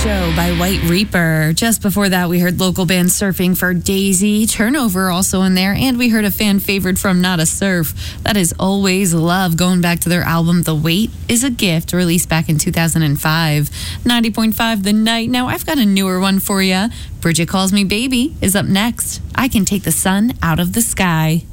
Show by White Reaper. Just before that, we heard local band Surfing for Daisy. Turnover also in there. And we heard a fan favorite from Not a Surf. That is Always Love, going back to their album The Wait is a Gift, released back in 2005. 90.5 The Night. Now, I've got a newer one for you. Bridget Calls Me Baby is up next. I Can Take the Sun Out of the Sky.